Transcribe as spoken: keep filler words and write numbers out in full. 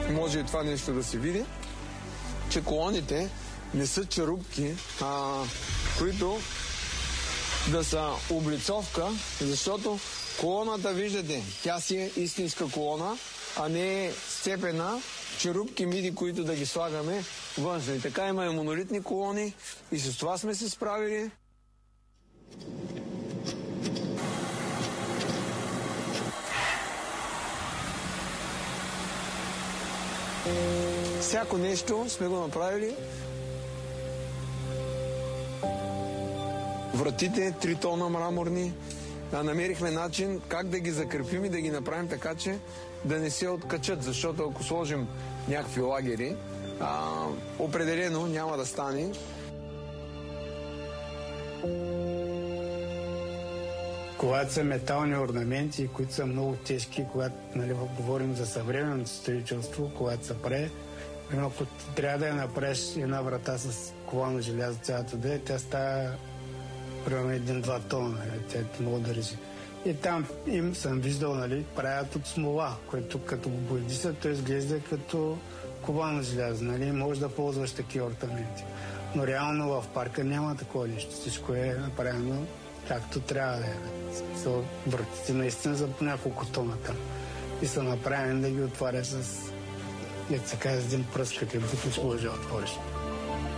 може и това нещо да се види, че колоните не са черупки, а, които да са облицовка, защото колоната, виждате, тя си е истинска колона, а не е сцепена черупки миди, които да ги слагаме външно. И така има и монолитни колони и с това сме се справили. Всяко нещо сме го направили. Вратите, три тона мраморни. Да, намерихме начин как да ги закрепим и да ги направим така, че да не се откачат, защото ако сложим някакви лагери, а, определено няма да стане. Когато са метални орнаменти, които са много тежки, когато, нали, говорим за съвременното строителство, когато се прави, ако трябва да я направиш една врата с ковано желязо, цялата да е, тя става примерно един-два тона, нали, тя много държи. И там им съм виждал, нали, правят от смола, което като го боядисат, то изглежда като ковано желязо, нали, може да ползваш такива орнаменти. Но реално в парка няма такова нещо, всичко е направено както трябва да е. Вратите наистина за по няколко тона там. И са направени да ги отваря с, не се казва, един пръст, като бутиш, може да отвориш.